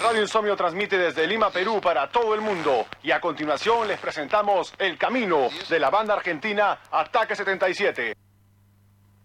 Radio Insomnio transmite desde Lima, Perú, para todo el mundo. Y a continuación les presentamos El Camino, de la banda argentina Ataque 77.